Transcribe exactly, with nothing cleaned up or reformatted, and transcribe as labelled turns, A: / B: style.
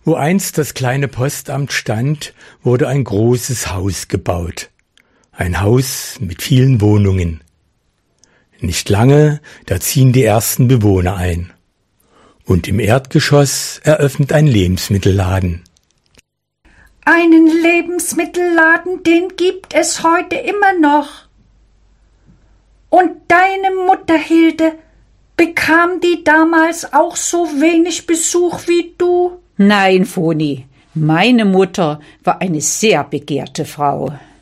A: Wo einst das kleine Postamt stand, wurde ein großes Haus gebaut. Ein Haus mit vielen Wohnungen. Nicht lange, da ziehen die ersten Bewohner ein. Und im Erdgeschoss eröffnet ein Lebensmittelladen.
B: Einen Lebensmittelladen, den gibt es heute immer noch. Und deine Mutter, Hilde, bekam die damals auch so wenig Besuch wie du?
C: Nein, Foni, meine Mutter war eine sehr begehrte Frau.